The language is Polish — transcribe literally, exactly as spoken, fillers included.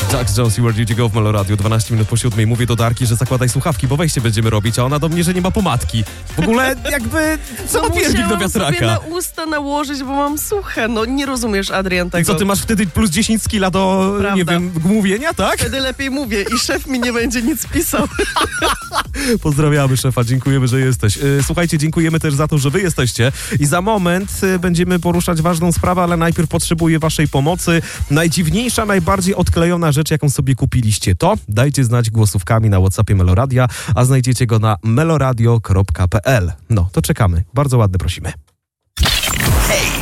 Jack Jones i Where Did You Go w Melo Radio, dwanaście minut po siódmej. Mówię do Darki, że zakładaj słuchawki, bo wejście będziemy robić, a ona do mnie, że nie ma pomadki. W ogóle jakby, co no ma piernik do wiatraka? Musiałam sobie na usta nałożyć, bo mam suche. No nie rozumiesz, Adrian, tego. I co, ty masz wtedy plus dziesięć skilla do, Prawda. nie wiem, mówienia, tak? Wtedy lepiej mówię i szef mi nie będzie nic pisał. Pozdrawiamy szefa, dziękujemy, że jesteś. Słuchajcie, dziękujemy też za to, że wy jesteście i za moment będziemy poruszać ważną sprawę, ale najpierw potrzebuję waszej pomocy. Najdziwniejsza, najbardziej odklejona rzecz, jaką sobie kupiliście, to dajcie znać głosówkami na WhatsAppie Meloradia, a znajdziecie go na meloradio kropka p l. No, to czekamy. Bardzo ładnie prosimy. Hej!